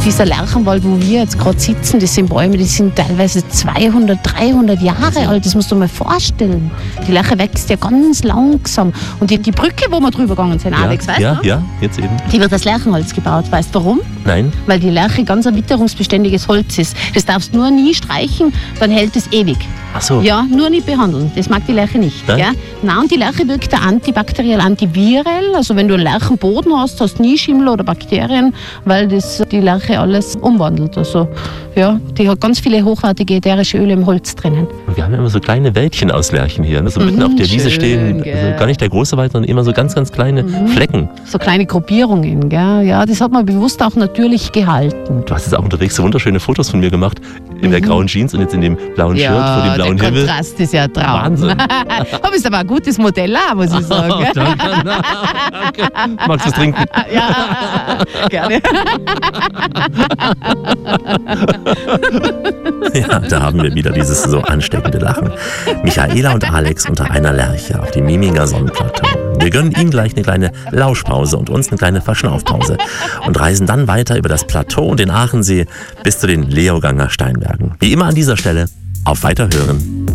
dieser Lärchenwald, wo wir jetzt gerade sitzen, das sind Bäume, die sind teilweise 200, 300 Jahre alt. Das musst du dir mal vorstellen. Die Lärche wächst ja ganz langsam. Und die Brücke, wo wir drüber gegangen sind, Alex, weißt du? Ja, jetzt eben. Die wird aus Lärchenholz gebaut. Weißt du warum? Nein. Weil die Lärche ganz ein witterungsbeständiges Holz ist. Das darfst du nur nie streichen, dann hält es ewig. Ach so. Ja, nur nicht behandeln. Das mag die Lärche nicht. Nein? Ja? Nein, und die Lärche wirkt da antibakteriell, antivirell. Also wenn du einen Lärchenboden hast, hast du nie Schimmel oder Bakterien, weil das die Lärche alles umwandelt. Also ja, die hat ganz viele hochwertige ätherische Öle im Holz drinnen. Und wir haben ja immer so kleine Wäldchen aus Lärchen hier. So mitten auf der Wiese stehen, also gar nicht der große Wald, sondern immer so ganz, ganz kleine Flecken. So kleine Gruppierungen, gell? Ja, das hat man bewusst auch natürlich gehalten. Du hast jetzt auch unterwegs so wunderschöne Fotos von mir gemacht, in der grauen Jeans und jetzt in dem blauen Shirt vor dem blauen Himmel. Der Kontrast ist ja Traum. Wahnsinn. Aber ist aber ein gutes Modell auch, muss ich sagen. Oh, danke. Magst du es trinken? Ja, gerne. Ja, da haben wir wieder dieses so ansteckende Lachen. Michaela und Alex unter einer Lerche auf dem Miminger Sonnenplateau. Wir gönnen ihnen gleich eine kleine Lauschpause und uns eine kleine Verschnaufpause und reisen dann weiter über das Plateau und den Aachensee bis zu den Leoganger Steinbergen. Wie immer an dieser Stelle, auf Weiterhören.